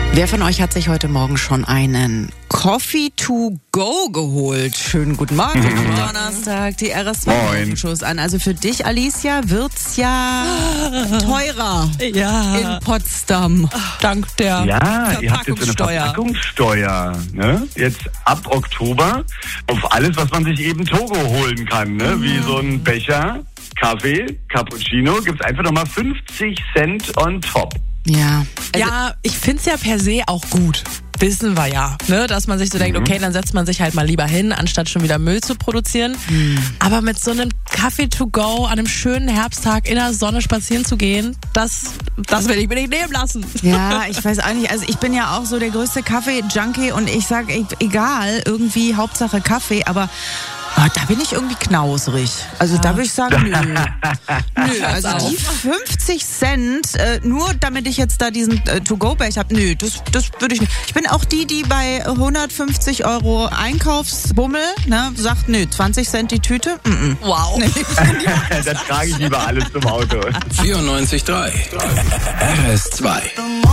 Wer von euch hat sich heute Morgen schon einen Coffee to go geholt? Schönen guten Morgen am Donnerstag. Die RS2-Schuss an. Also für dich, Alicia, wird's ja teurer in Potsdam. Dank der ihr habt jetzt eine Verpackungssteuer. Ne? Jetzt ab Oktober auf alles, was man sich eben Togo holen kann. Ne? Wie so ein Becher Kaffee, Cappuccino, gibt's einfach nochmal 50 Cent on top. Ja. Ja, ich find's ja per se auch gut. Wissen wir ja, ne? Dass man sich so denkt, okay, dann setzt man sich halt mal lieber hin, anstatt schon wieder Müll zu produzieren. Aber mit so einem Kaffee to go an einem schönen Herbsttag in der Sonne spazieren zu gehen, das will ich mir nicht nehmen lassen. Ja, ich weiß auch nicht. Also ich bin ja auch so der größte Kaffee-Junkie und ich sag, egal, irgendwie Hauptsache Kaffee, aber da bin ich irgendwie knausrig. Also da würde ich sagen, nö, also die 50 Cent, nur damit ich jetzt da diesen To-Go-Becher habe, nö, das würde ich nicht. Ich bin auch die bei 150 € Einkaufsbummel, ne, sagt, nö, 20 Cent die Tüte. Wow. Nee, Da trage ich lieber alles zum Auto. 94.3 RS2